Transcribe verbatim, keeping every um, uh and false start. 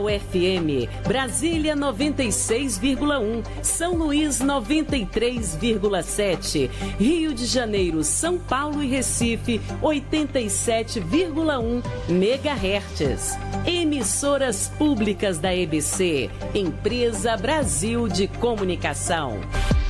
O F M, Brasília noventa e seis vírgula um, São Luís noventa e três vírgula sete, Rio de Janeiro, São Paulo e Recife oitenta e sete vírgula um megahertz. Emissoras públicas da E B C, Empresa Brasil de Comunicação.